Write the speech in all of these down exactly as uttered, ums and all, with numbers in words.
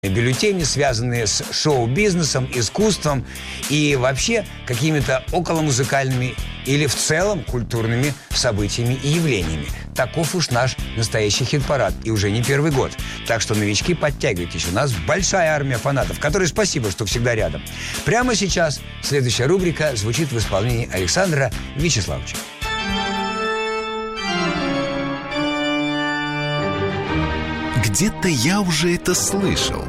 Бюллетени, связанные с шоу-бизнесом, искусством и вообще какими-то околомузыкальными или в целом культурными событиями и явлениями. Таков уж наш настоящий хит-парад, и уже не первый год. Так что, новички, подтягивайтесь. У нас большая армия фанатов, которые спасибо, что всегда рядом. Прямо сейчас следующая рубрика звучит в исполнении Александра Вячеславовича. Где-то я уже это слышал.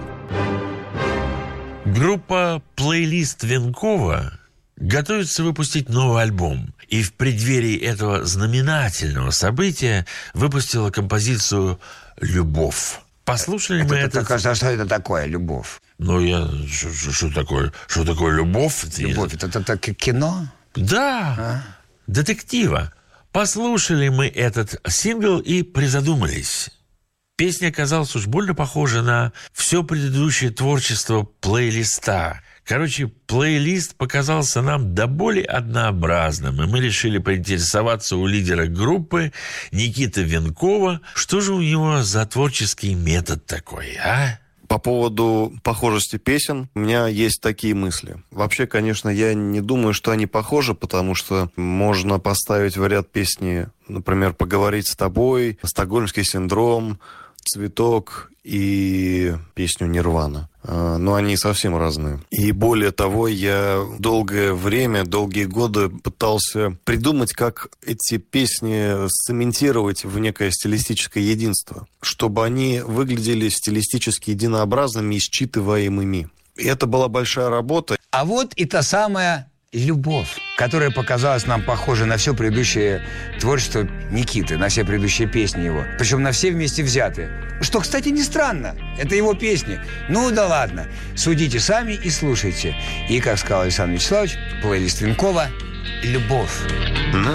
Группа «Плейлист Венкова» готовится выпустить новый альбом. И в преддверии этого знаменательного события выпустила композицию «Любовь». Послушали это мы это... Так, а что это такое, любовь? Ну, я... Что такое? Что такое любовь? Любовь, это, это, это кино? Да, а? Детектива. Послушали мы этот сингл и призадумались. Песня оказалась уж больно похожа на все предыдущее творчество плейлиста. Короче, плейлист показался нам до боли однообразным, и мы решили поинтересоваться у лидера группы Никиты Венкова, что же у него за творческий метод такой, а? По поводу похожести песен у меня есть такие мысли. Вообще, конечно, я не думаю, что они похожи, потому что можно поставить в ряд песни, например, «Поговорить с тобой», «Стокгольмский синдром», «Цветок» и песню «Нирвана». Но они совсем разные. И более того, я долгое время, долгие годы пытался придумать, как эти песни сцементировать в некое стилистическое единство, чтобы они выглядели стилистически единообразными и считываемыми. И это была большая работа. А вот и та самая «Любовь», которая показалась нам похожей на все предыдущее творчество Никиты, на все предыдущие песни его. Причем на все вместе взятые. Что, кстати, не странно. Это его песни. Ну да ладно. Судите сами и слушайте. И, как сказал Александр Вячеславович, плейлист Венкова «Любовь».